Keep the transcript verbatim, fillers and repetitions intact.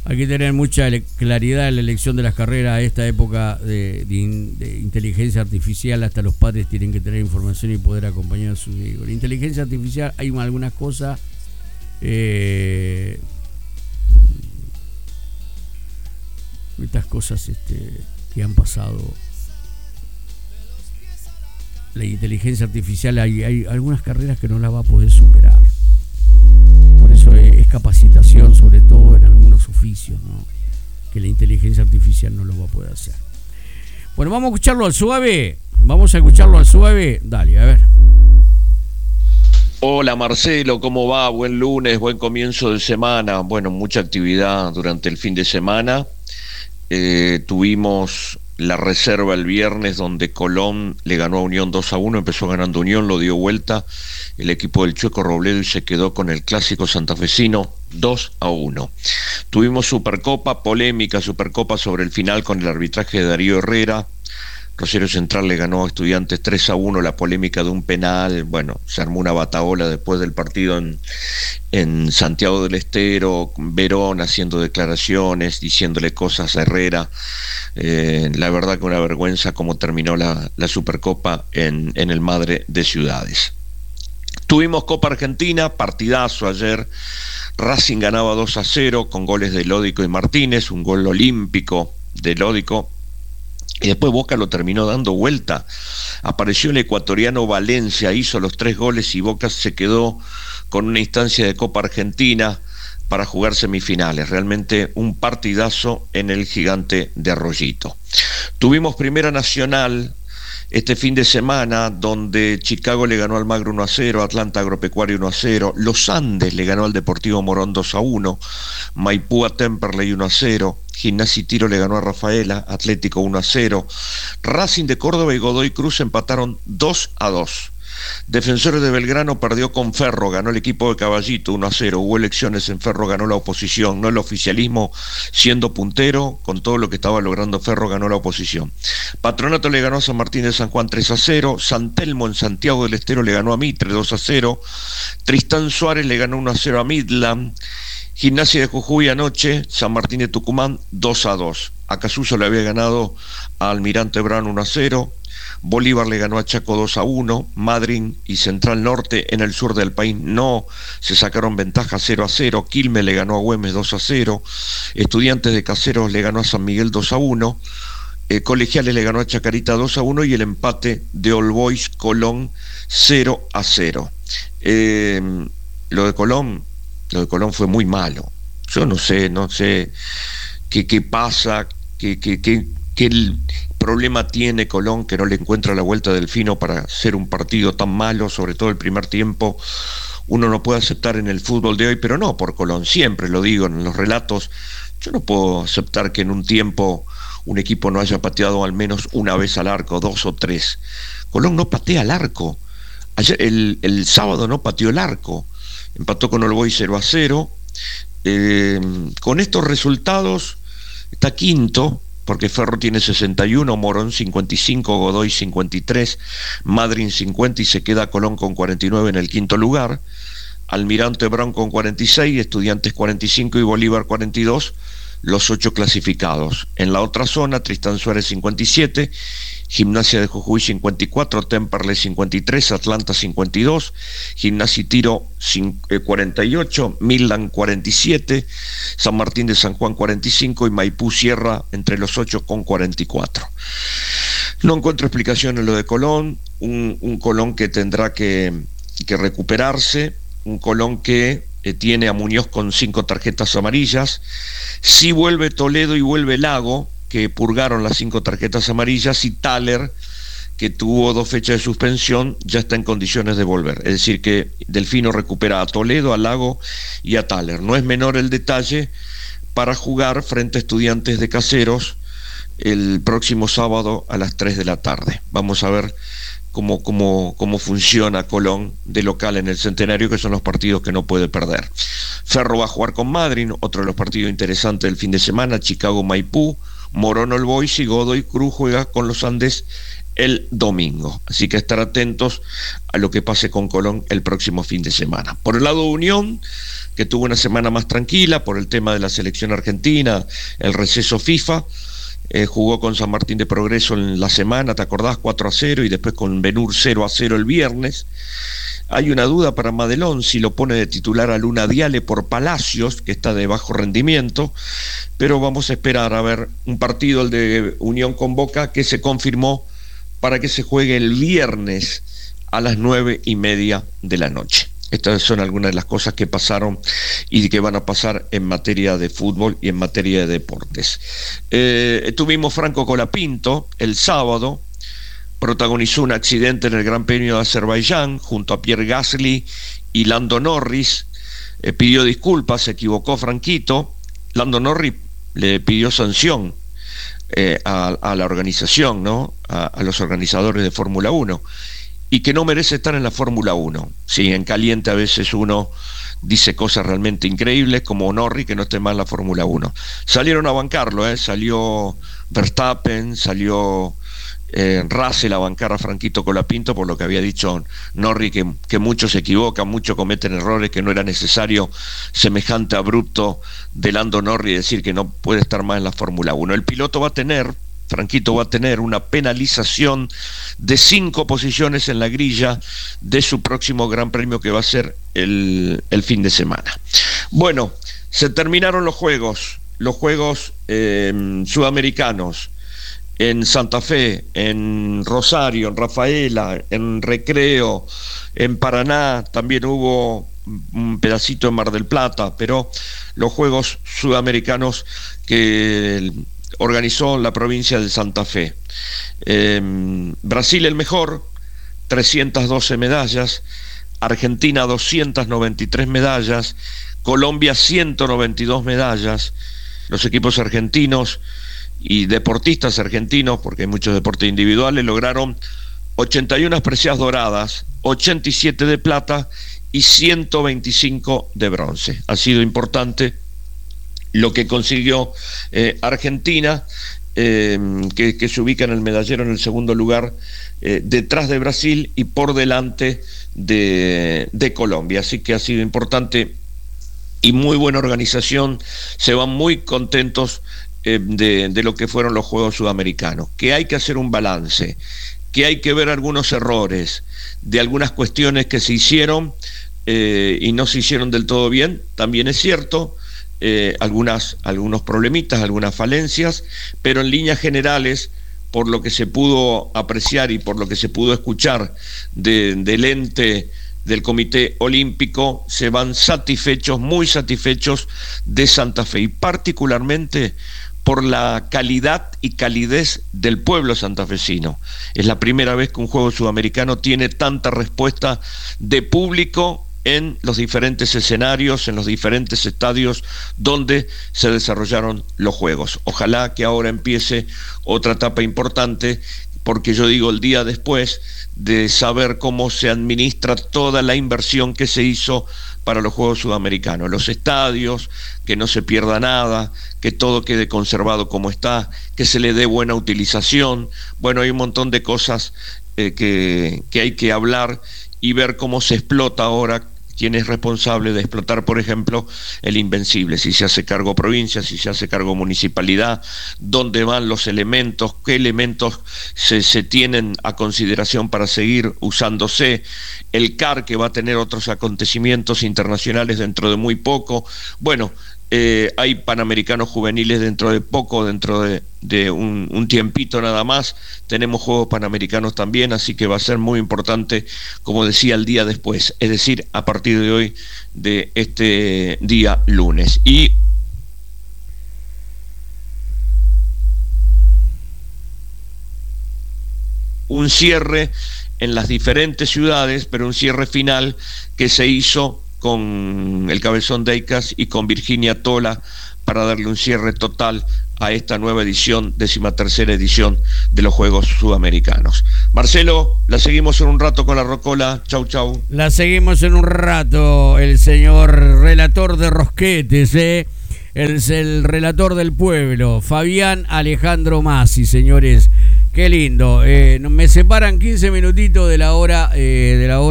Hay que tener mucha ele- claridad en la elección de las carreras a esta época de, de in- de inteligencia artificial. Hasta los padres tienen que tener información y poder acompañar a sus hijos. La inteligencia artificial, hay algunas cosas, eh, estas cosas este, que han pasado. La inteligencia artificial, hay, hay algunas carreras que no la va a poder superar. Por eso es, es capacitación, sobre todo en algunos oficios, ¿no? Que la inteligencia artificial no lo va a poder hacer. Bueno, vamos a escucharlo al suave. Vamos a escucharlo al suave. Dale, a ver. Hola Marcelo, ¿cómo va? Buen lunes, buen comienzo de semana. Bueno, mucha actividad durante el fin de semana. Eh, tuvimos la reserva el viernes, donde Colón le ganó a Unión dos a uno, empezó ganando Unión, lo dio vuelta el equipo del Chueco Robledo y se quedó con el clásico santafesino dos a uno. Tuvimos Supercopa, polémica Supercopa sobre el final con el arbitraje de Darío Herrera. Rosario Central le ganó a Estudiantes tres a uno, la polémica de un penal. Bueno, se armó una batahola después del partido en, en Santiago del Estero, Verón haciendo declaraciones, diciéndole cosas a Herrera. Eh, la verdad que una vergüenza cómo terminó la, la Supercopa en, en el Madre de Ciudades. Tuvimos Copa Argentina, partidazo ayer. Racing ganaba dos a cero con goles de Lódico y Martínez, un gol olímpico de Lódico. Y después Boca lo terminó dando vuelta. Apareció el ecuatoriano Valencia, hizo los tres goles y Boca se quedó con una instancia de Copa Argentina para jugar semifinales. Realmente un partidazo en el Gigante de Arroyito. Tuvimos Primera Nacional este fin de semana, donde Chicago le ganó al Magro uno a cero, Atlanta Agropecuario uno a cero, Los Andes le ganó al Deportivo Morón dos a uno, Maipú a Temperley uno a cero, Gimnasia y Tiro le ganó a Rafaela, Atlético uno a cero, Racing de Córdoba y Godoy Cruz empataron dos a dos. Defensores de Belgrano perdió con Ferro, ganó el equipo de Caballito uno a cero, hubo elecciones en Ferro, ganó la oposición, no el oficialismo siendo puntero, con todo lo que estaba logrando Ferro ganó la oposición. Patronato le ganó a San Martín de San Juan tres a cero, San Telmo en Santiago del Estero le ganó a Mitre dos a cero, Tristán Suárez le ganó uno a cero a Midland, Gimnasia de Jujuy anoche, San Martín de Tucumán dos a dos, Acasuso le había ganado a Almirante Brown uno a cero, Bolívar le ganó a Chaco dos a uno, Madryn y Central Norte en el sur del país no se sacaron ventaja cero a cero, Quilmes le ganó a Güemes dos a cero, Estudiantes de Caseros le ganó a San Miguel dos a uno, eh, Colegiales le ganó a Chacarita dos a uno y el empate de All Boys Colón cero a cero. Eh, lo de Colón, lo de Colón fue muy malo. Yo no sé, no sé qué, qué pasa, qué, qué, qué, qué el problema tiene Colón, que no le encuentra la vuelta del fino para ser un partido tan malo, sobre todo el primer tiempo. Uno no puede aceptar en el fútbol de hoy, pero no por Colón, siempre lo digo en los relatos, yo no puedo aceptar que en un tiempo un equipo no haya pateado al menos una vez al arco, dos o tres. Colón no patea al arco. Ayer, el, el sábado no pateó el arco, empató con All Boys cero a cero. Eh, con estos resultados está quinto, porque Ferro tiene sesenta y uno, Morón cincuenta y cinco, Godoy cincuenta y tres, Madryn cincuenta y se queda Colón con cuarenta y nueve en el quinto lugar, Almirante Brown con cuarenta y seis, Estudiantes cuarenta y cinco y Bolívar cuarenta y dos, los ocho clasificados. En la otra zona, Tristán Suárez cincuenta y siete, Gimnasia de Jujuy cincuenta y cuatro, Temperley cincuenta y tres, Atlanta cincuenta y dos, Gimnasia y Tiro cuarenta y ocho, Midland cuarenta y siete, San Martín de San Juan cuarenta y cinco y Maipú cierra entre los ocho con cuarenta y cuatro. No encuentro explicación en lo de Colón, un, un Colón que tendrá que, que recuperarse, un Colón que eh, tiene a Muñoz con cinco tarjetas amarillas. Si vuelve Toledo y vuelve Lago, que purgaron las cinco tarjetas amarillas, y Thaler, que tuvo dos fechas de suspensión, ya está en condiciones de volver. Es decir, que Delfino recupera a Toledo, a Lago y a Thaler. No es menor el detalle para jugar frente a Estudiantes de Caseros el próximo sábado a las tres de la tarde. Vamos a ver cómo, cómo, cómo funciona Colón de local en el Centenario, que son los partidos que no puede perder. Ferro va a jugar con Madryn, otro de los partidos interesantes del fin de semana, Chicago Maipú, Morón All Boys y Godoy Cruz juega con los Andes el domingo. Así que estar atentos a lo que pase con Colón el próximo fin de semana. Por el lado de Unión, que tuvo una semana más tranquila por el tema de la selección argentina, el receso FIFA, eh, jugó con San Martín de Progreso en la semana, ¿te acordás? cuatro a cero, y después con Benur cero a cero el viernes. Hay una duda para Madelón si lo pone de titular a Luna Diale por Palacios, que está de bajo rendimiento, pero vamos a esperar a ver un partido, el de Unión con Boca, que se confirmó para que se juegue el viernes a las nueve y media de la noche. Estas son algunas de las cosas que pasaron y que van a pasar en materia de fútbol y en materia de deportes. Eh, tuvimos Franco Colapinto el sábado, protagonizó un accidente en el Gran Premio de Azerbaiyán junto a Pierre Gasly y Lando Norris. Eh, pidió disculpas, se equivocó Franquito. Lando Norris le pidió sanción eh, a, a la organización, ¿no? A, a los organizadores de Fórmula uno, y que no merece estar en la Fórmula uno. Sí, en caliente a veces uno dice cosas realmente increíbles, como Norris, que no esté más en la Fórmula uno. Salieron a bancarlo, ¿eh? Salió Verstappen, salió Eh, Russell a bancar a Franquito Colapinto por lo que había dicho Norris, que, que muchos se equivocan, muchos cometen errores, que no era necesario semejante abrupto de Lando Norris decir que no puede estar más en la Fórmula uno. El piloto va a tener, Franquito va a tener una penalización de cinco posiciones en la grilla de su próximo Gran Premio, que va a ser el, el fin de semana. Bueno, se terminaron los juegos, los juegos eh, sudamericanos. En Santa Fe, en Rosario, en Rafaela, en Recreo, en Paraná, también hubo un pedacito en Mar del Plata, pero los Juegos Sudamericanos que organizó la provincia de Santa Fe. Eh, Brasil el mejor, trescientas doce medallas, Argentina doscientas noventa y tres medallas, Colombia ciento noventa y dos medallas. Los equipos argentinos y deportistas argentinos, porque hay muchos deportes individuales, lograron ochenta y una preseas doradas, ochenta y siete de plata y ciento veinticinco de bronce. Ha sido importante lo que consiguió eh, Argentina, eh, que, que se ubica en el medallero en el segundo lugar, eh, detrás de Brasil y por delante de, de Colombia. Así que ha sido importante y muy buena organización. Se van muy contentos Eh, de, de lo que fueron los Juegos Sudamericanos, que hay que hacer un balance, que hay que ver algunos errores de algunas cuestiones que se hicieron eh, y no se hicieron del todo bien, también es cierto, eh, algunas, algunos problemitas, algunas falencias, pero en líneas generales, por lo que se pudo apreciar y por lo que se pudo escuchar de, del ente del Comité Olímpico, se van satisfechos, muy satisfechos de Santa Fe, y particularmente por la calidad y calidez del pueblo santafesino. Es la primera vez que un juego sudamericano tiene tanta respuesta de público en los diferentes escenarios, en los diferentes estadios donde se desarrollaron los juegos. Ojalá que ahora empiece otra etapa importante, porque yo digo, el día después de saber cómo se administra toda la inversión que se hizo para los Juegos Sudamericanos, los estadios, que no se pierda nada, que todo quede conservado como está, que se le dé buena utilización. Bueno, hay un montón de cosas eh, que, que hay que hablar y ver cómo se explota ahora, quién es responsable de explotar, por ejemplo, el Invencible, si se hace cargo provincia, si se hace cargo municipalidad, dónde van los elementos, qué elementos se, se tienen a consideración para seguir usándose, el C A R, que va a tener otros acontecimientos internacionales dentro de muy poco. Bueno, eh, hay Panamericanos juveniles dentro de poco, dentro de, de un, un tiempito nada más, tenemos Juegos Panamericanos también, así que va a ser muy importante, como decía, el día después, es decir, a partir de hoy, de este día lunes. Y un cierre en las diferentes ciudades, pero un cierre final que se hizo con el Cabezón Deicas y con Virginia Tola para darle un cierre total a esta nueva edición, decimatercera edición de los Juegos Sudamericanos. Marcelo, la seguimos en un rato con la Rocola. Chau, chau. La seguimos en un rato, el señor relator de Rosquetes, ¿eh? El, el relator del pueblo, Fabián Alejandro Masi, señores. Qué lindo. Eh, me separan quince minutitos de la hora, eh, de la hora.